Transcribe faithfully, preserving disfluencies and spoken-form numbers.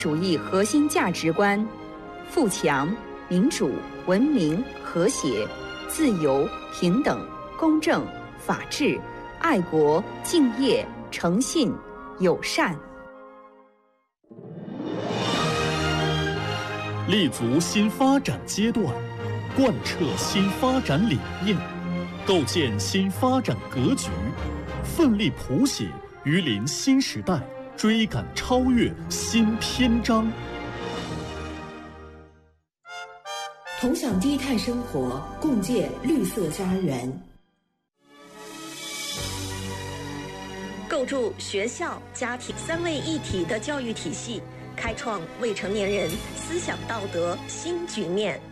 主义核心价值观：富强、民主、文明、和谐、自由、平等、公正、法治、爱国、敬业、诚信、友善。 立足新发展阶段，贯彻新发展理念，构建新发展格局，奋力谱写榆林新时代，追赶超越新篇章。 同享低碳生活，共建绿色家园。 构筑学校、家庭三位一体的教育体系，开创未成年人思想道德新局面。